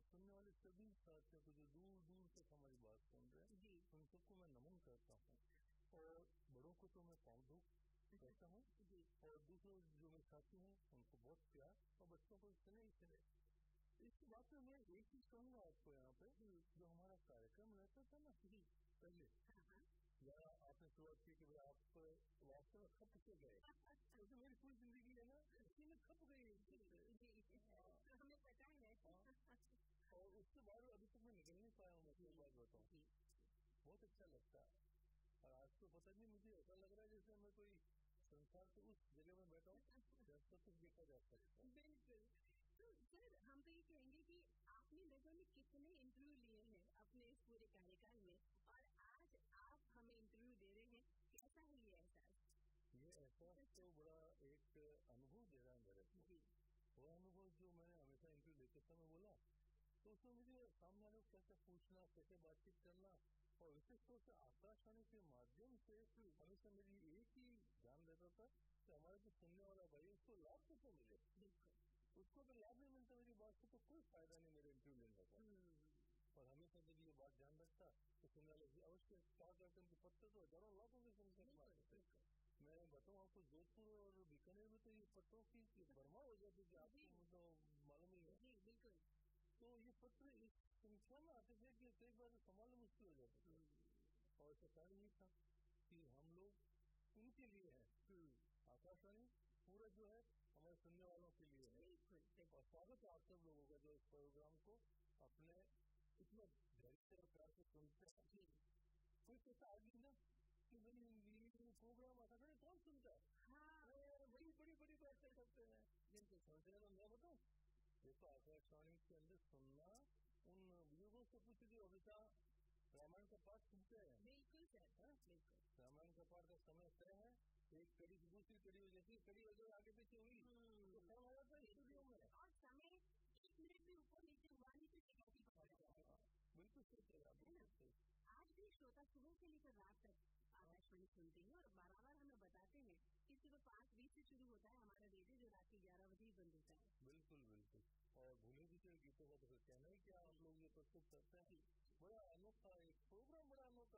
सुनने वाले सभी साथियों को जो दूर दूर तक हमारी बात सुन रहे हैं जी उन सबको मैं नमन करता हूँ। और बड़ों को तो मैं पाँव धो कहता हूँ जी और दूसरे जो मेरे साथी हैं उनको बहुत प्यार और बच्चों को स्नेह स्नेह। इस बात में मैं एक चीज कहूँगा आपको यहाँ पे, जो हमारा कार्यक्रम रहता था ना जी पहले, हाँ या आपने शुरुआत की कि भाई आप वास्तव में खप से गए, क्योंकि मेरी पूरी जिंदगी है ना इसी में खप गई जी हमें पता है। और उसके बाद अभी तक मैं निकल नहीं पाया हूँ। मैं एक बात बताऊँ, जी बहुत अच्छा लगता है। और आज तो पता नहीं, मुझे ऐसा लग रहा है जैसे मैं कोई संसार के उस जगह में बैठा हूँ जहाँ सब कुछ देखा जा सकता है। बिल्कुल। तो सर हम तो ये कहेंगे कि आपने लगभग में कितने इंटरव्यू लिए हैं अपने इस पूरे कार्यकाल में, और आज आप हमें इंटरव्यू दे रहे हैं, कैसा है ये एहसास? ये एहसास तो बड़ा एक अनुभव दे रहा है मेरे को। जी वो अनुभव जो मैंने हमेशा इंटरव्यू लेते समय बोला, तो उसमें मुझे सामने वाले को कैसे पूछना, कैसे बातचीत करना, और विशेष तौर से आकाशवाणी के माध्यम से हमेशा मेरी एक ही ध्यान रहता था कि हमारे जो सुनने वाला भाई उसको लाभ कैसे मिले। बिल्कुल। उसको अगर लाभ नहीं मिलता मेरी बात से तो कोई फायदा नहीं मेरे इंटरव्यू लेने का। और हमेशा जब ये बात ध्यान रखता तो सुनने वाले अवश्य क्या करते हैं, पत्ते तो हजारों लाखों की संख्या में आते थे। मैं बताऊँ आपको, जोधपुर और बीकानेर में तो ये पत्रों की भरमार हो जाती थी, आपको तो मालूम ही है। जी बिल्कुल। तो ये पत्र इस संख्या में आते थे कि कई बार संभालना मुश्किल हो जाता था। और इसका कारण ये था कि हम लोग उनके लिए हैं, आकाशवाणी पूरा जो है हमारे सुनने वालों के लिए है। और स्वागत है आप सब लोगों का जो इस प्रोग्राम को अपने इतना धैर्य और प्यार से सुनते हैं। कोई कहता आगे ना कि भाई प्रोग्राम आकाशवाणी कौन सुनता है, हाँ बड़ी बड़ी बड़ी बातें करते हैं जिनके सुनते हैं। तो मैं बताऊँ, देखो आकाशवाणी के अंदर सुनना उन बुजुर्गों से पूछिए हमेशा रामायण का पाठ सुनते हैं। बिल्कुल सर, बिल्कुल। रामायण का पाठ का समय तय है, एक कड़ी से दूसरी कड़ी हो जाती है, कड़ी वगैरह आगे पीछे हुई तो कौन आ जाता है स्टूडियो में, और समय 1 मिनट भी ऊपर नीचे हुआ नहीं तो शिकायती बिल्कुल सही कह रहा है। आज भी श्रोता सुबह से लेकर रात तक आकाशवाणी सुनते हैं और बार हमें बताते हैं कि सुबह 5:20 से शुरू होता है हमारा रेडियो, जो रात के 11 बजे ही बंद होता है। बिल्कुल बिल्कुल। और भूले भी गीतों का तो कहना ही क्या, आप लोग ये प्रस्तुत करते हैं, बड़ा अनोखा एक प्रोग्राम, बड़ा अनोखा।